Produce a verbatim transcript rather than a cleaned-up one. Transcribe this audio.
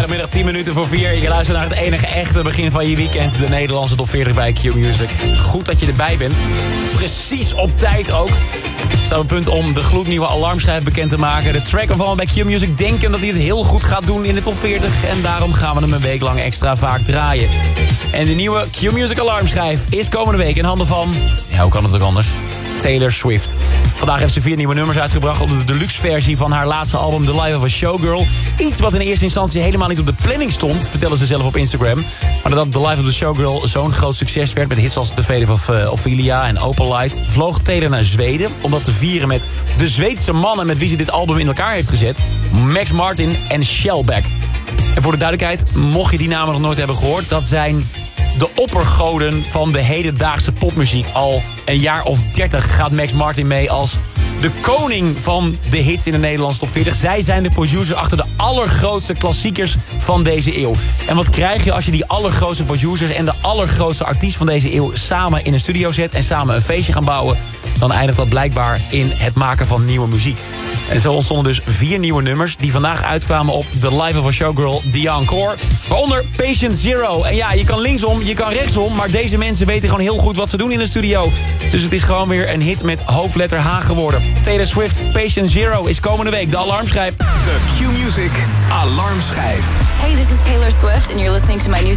Vrijdagmiddag tien minuten voor vier. Je luistert naar het enige echte begin van je weekend. De Nederlandse top veertig bij Q Music. Goed dat je erbij bent. Precies op tijd ook. We staan op punt om de gloednieuwe alarmschijf bekend te maken. De track waarvan we bij Q Music denken dat hij het heel goed gaat doen in de top veertig. En daarom gaan we hem een week lang extra vaak draaien. En de nieuwe Q Music alarmschijf is komende week in handen van... Ja, hoe kan het ook anders? Taylor Swift. Vandaag heeft ze vier nieuwe nummers uitgebracht op de deluxe versie van haar laatste album The Life of a Showgirl. Iets wat in eerste instantie helemaal niet op de planning stond, vertelde ze zelf op Instagram. Maar nadat The Life of the Showgirl zo'n groot succes werd met hits als The Fate of uh, Ophelia en Opalite, vloog Taylor naar Zweden om dat te vieren met de Zweedse mannen met wie ze dit album in elkaar heeft gezet. Max Martin en Shellback. En voor de duidelijkheid, mocht je die namen nog nooit hebben gehoord, dat zijn de oppergoden van de hedendaagse popmuziek. Al een jaar of dertig gaat Max Martin mee als de koning van de hits in de Nederlandse top veertig. Zij zijn de producer achter de allergrootste klassiekers van deze eeuw. En wat krijg je als je die allergrootste producers en de allergrootste artiest van deze eeuw samen in een studio zet en samen een feestje gaan bouwen? Dan eindigt dat blijkbaar in het maken van nieuwe muziek. En zo ontstonden dus vier nieuwe nummers die vandaag uitkwamen op The Life of a Showgirl, The Encore. Waaronder Patient Zero. En ja, je kan linksom, je kan rechtsom, maar deze mensen weten gewoon heel goed wat ze doen in de studio. Dus het is gewoon weer een hit met hoofdletter H geworden. Taylor Swift, Patient Zero is komende week de alarmschijf. De Q Music alarmschijf. Hey, this is Taylor Swift and you're listening to my new